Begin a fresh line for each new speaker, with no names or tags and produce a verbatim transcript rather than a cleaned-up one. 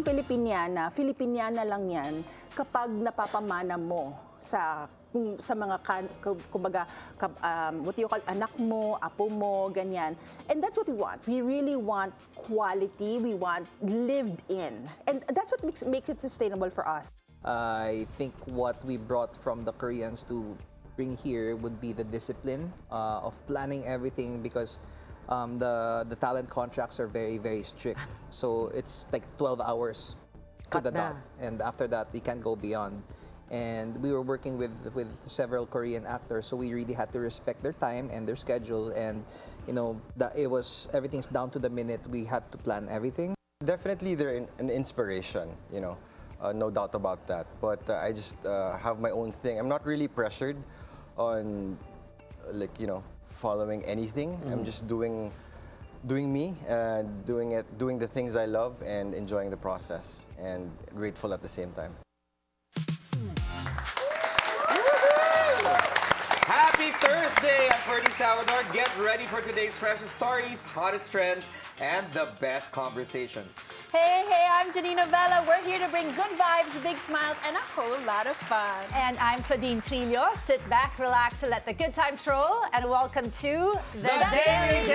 ang Filipiniana, Filipiniana lang yan kapag napapamana mo sa kung sa mga kan, kumbaga kab- um, what do you call anak mo, apo mo, ganyan. And that's what we want. We really want quality. We want lived in. And that's what makes, makes it sustainable for us.
I think what we brought from the Koreans to bring here would be the discipline uh, of planning everything, because um, the the talent contracts are very very strict. So it's like twelve hours to
Cut
the
na.
dot, and after that we can't go beyond. And we were working with with several Korean actors, so we really had to respect their time and their schedule. And you know, that it was everything's down to the minute. We had to plan everything.
Definitely, they're in, an inspiration, you know, uh, no doubt about that. But uh, I just uh, have my own thing. I'm not really pressured on, uh, like, you know, following anything. I'm just doing, doing me, uh, doing it, doing the things I love, and enjoying the process, and grateful at the same time.
Happy Thursday! I'm Ferdy Salvador. Get ready for today's freshest stories, hottest trends, and the best conversations.
Hey, hey, I'm Janina Bella. We're here to bring good vibes, big smiles, and a whole lot of fun.
And I'm Claudine Trillo. Sit back, relax, and let the good times roll. And welcome to
The Daily